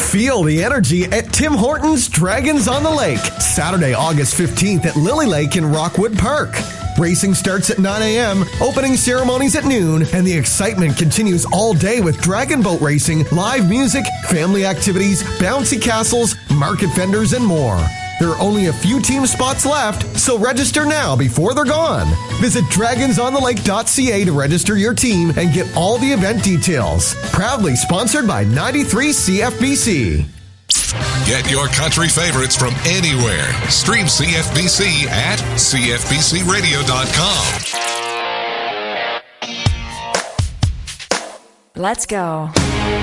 Feel the energy at Tim Hortons Dragons on the Lake, Saturday, August 15th at Lily Lake in Rockwood Park. Racing starts at 9 a.m., opening ceremonies at noon, and the excitement continues all day with dragon boat racing, live music, family activities, bouncy castles, market vendors, and more. There are only a few team spots left, so register now before they're gone. Visit dragonsonthelake.ca to register your team and get all the event details. Proudly sponsored by 93 CFBC. Get your country favorites from anywhere. Stream CFBC at cfbcradio.com. Let's go.